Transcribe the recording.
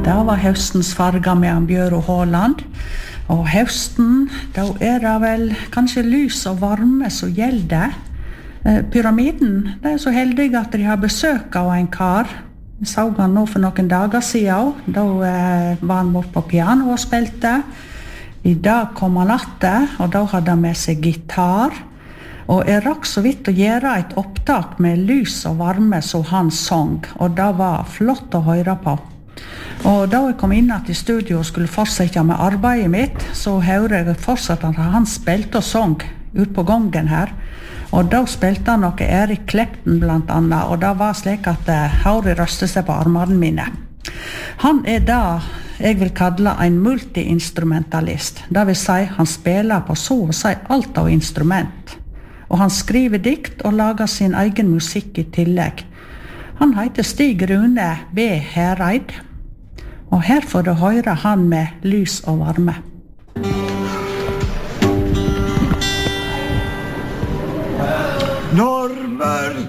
Det var høstens farger med han Bjøro Håland. Og høsten, da det vel kanskje lys og varme som gjelder. Pyramiden, det så heldig at de har besøk av en kar. Jeg så han nå for noen dager siden. Da var han bort på piano og spilte. I dag kom han atter, og da hadde han med seg gitar. Og jeg rakk så vidt å gjøre et opptak med lys og varme som han sang. Og det var flott å høre på. Og da jeg kom inn til studio og skulle fortsette med arbeidet mitt, så hørte jeg fortsatt at han spilte og sang ut på gangen her. Og da spilte han noe Erik Clapton blant annet, og det var slik at håret røstet seg på armene mine. Han det jeg vil kalle en multi-instrumentalist. Det vil si, han spiller på så å si alt av instrument. Og han skriver dikt og lager sin egen musikk i tillegg. Han heter Stig Rune B. Hereid. Og her får du høre han med lys og varme. Når